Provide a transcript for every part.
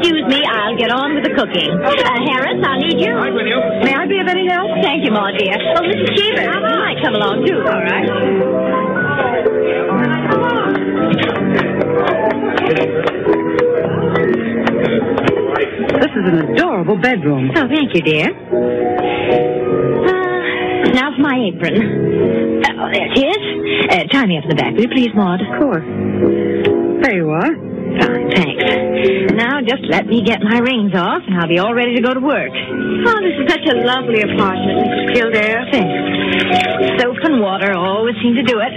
excuse me, I'll get on with the cooking. Harris, I'll need you. Right with you. May I be of any help? Thank you, Maud, dear. Oh, Mrs. Cheever, you might come along, too. All right. This is an adorable bedroom. Oh, thank you, dear. Now for my apron. Oh, there it is. Tie me up in the back, will you please, Maud? Of course. There you are. Fine, thanks. Now just let me get my rings off, and I'll be all ready to go to work. Oh, this is such a lovely apartment, Mrs. Kildare. Thanks. Soap and water always seem to do it.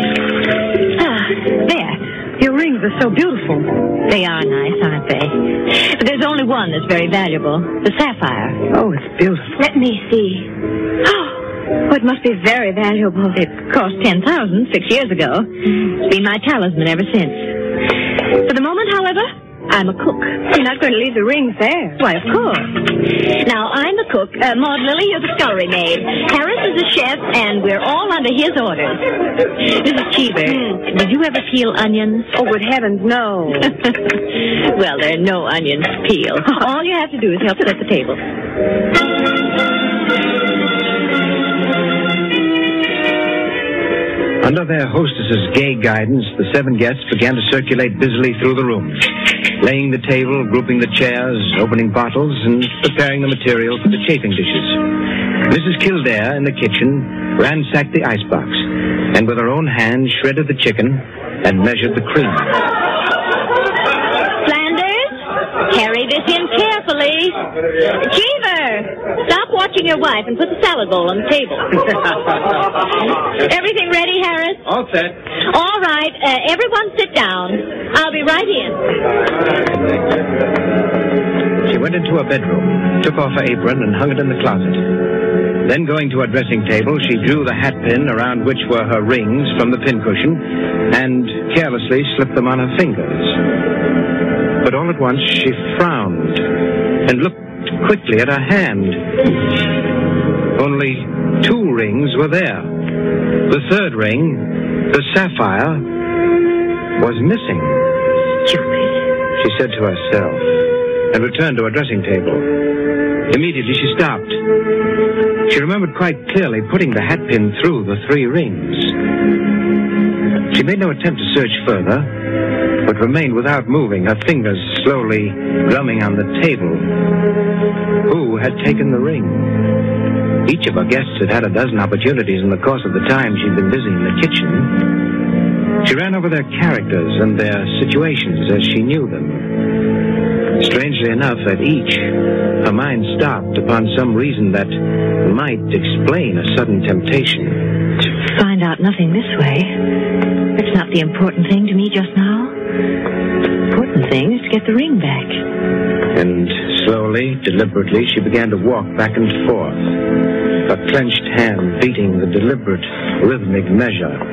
There. Your rings are so beautiful. They are nice, aren't they? But there's only one that's very valuable, the sapphire. Oh, it's beautiful. Let me see. Oh, it must be very valuable. It cost $10,000 6 years ago. It's been my talisman ever since. For the moment, however, I'm a cook. You're not going to leave the rings there. Why, of course. Now, I'm the cook. Maud Lily, you're the scullery maid. Harris is the chef, and we're all under his orders. Mrs. Cheever, did you ever peel onions? Oh, good heavens, no. Well, there are no onions to peel. All you have to do is help set the table. Under their hostess's gay guidance, the 7 guests began to circulate busily through the room, laying the table, grouping the chairs, opening bottles, and preparing the material for the chafing dishes. Mrs. Kildare, in the kitchen, ransacked the icebox, and with her own hand shredded the chicken and measured the cream. Flanders, carry this in carefully. Cheever, stop watching your wife and put the salad bowl on the table. Everything ready, Harris? All set. All right, everyone sit down. I'll be right in. She went into her bedroom, took off her apron, and hung it in the closet. Then, going to her dressing table, she drew the hat pin around which were her rings from the pincushion and carelessly slipped them on her fingers. But all at once, she frowned and looked quickly at her hand. Only 2 rings were there. The 3rd ring, the sapphire, was missing. Stupid. She said to herself, and returned to her dressing table. Immediately she stopped. She remembered quite clearly putting the hat pin through the 3 rings. She made no attempt to search further, but remained without moving, her fingers slowly drumming on the table. Who had taken the ring? Each of her guests had had a dozen opportunities in the course of the time she'd been busy in the kitchen. She ran over their characters and their situations as she knew them. Strangely enough, at each, her mind stopped upon some reason that might explain a sudden temptation. To find out nothing this way. That's not the important thing to me just now. The important thing is to get the ring back. And slowly, deliberately, she began to walk back and forth, her clenched hand beating the deliberate, rhythmic measure